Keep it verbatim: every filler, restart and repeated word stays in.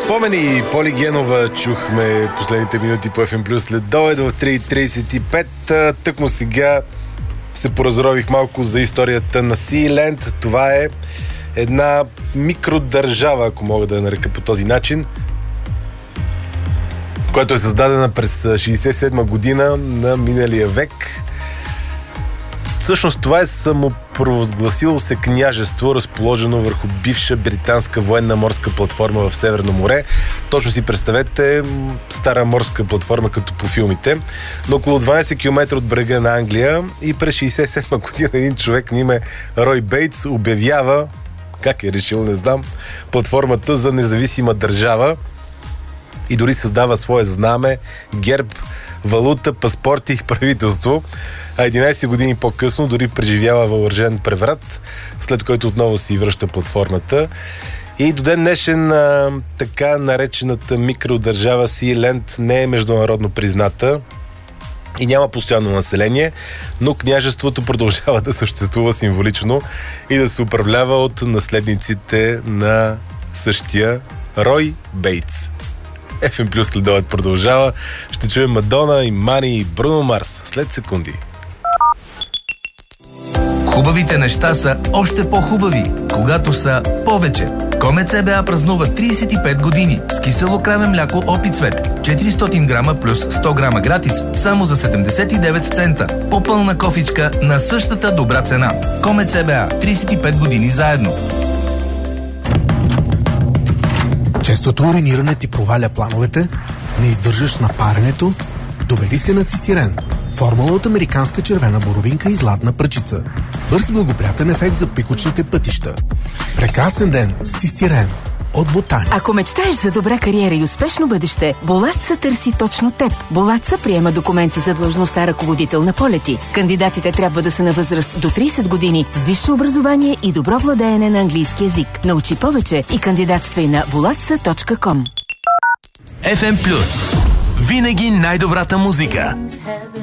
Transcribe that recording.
Спомени Поли Генова чухме последните минути по Еф Ем Плюс след обед в три и трийсет и пет. Тъкмо сега се поразрових малко за историята на Силенд. Това е една микродържава, ако мога да я нарека по този начин, която е създадена през шейсет и седма година на миналия век. Всъщност това е самопровъзгласило се княжество, разположено върху бивша британска военна морска платформа в Северно море. Точно си представете стара морска платформа като по филмите, на около дванайсет километра от брега на Англия, и през шейсет и седма година един човек на име Рой Бейтс обявява, как е решил, не знам, платформата за независима държава и дори създава свое знаме, герб, валута, паспорти и правителство. А единайсет години по-късно дори преживява въоръжен преврат, след който отново си връща платформата. И до ден днешен а, така наречената микродържава Силенд не е международно призната и няма постоянно население, но княжеството продължава да съществува символично и да се управлява от наследниците на същия Рой Бейтс. Еф Ем Плюс следобед продължава. Ще чуем Мадона, Имани и Бруно Марс след секунди. Хубавите неща са още по-хубави, когато са повече. Комет Це Бе А празнува трийсет и пет години с кисело краве мляко Опит Цвет. четиристотин грама плюс сто грама гратис, само за седемдесет и девет цента. По-пълна кофичка на същата добра цена. Комет Це Бе А. трийсет и пет години заедно. Честото уриниране ти проваля плановете, не издържаш на паренето, довери се на цистирен. Формула от американска червена боровинка и златна пръчица. Бърз благоприятен ефект за пикочните пътища. Прекрасен ден с цистирен от Ботани. Ако мечтаеш за добра кариера и успешно бъдеще, Булатса търси точно теб. Булатса приема документи за длъжността ръководител на полети. Кандидатите трябва да са на възраст до трийсет години, с висше образование и добро владеене на английски език. Научи повече и кандидатствай на булатса точка ком. Еф Ем Плюс. Винаги най-добрата музика.